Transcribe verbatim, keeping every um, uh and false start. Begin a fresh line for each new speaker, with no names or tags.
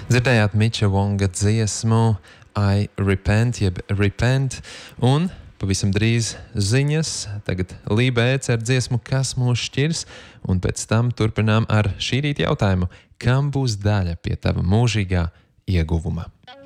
Dzirdējāt Miča Vonga dziesmu I Repent, jeb Repent, un pavisam drīz ziņas, tagad Lībēts ar dziesmu Kas mūs šķirs, un pēc tam turpinām ar šī rīta jautājumu, kam būs daļa pie tava mūžīgā ieguvuma.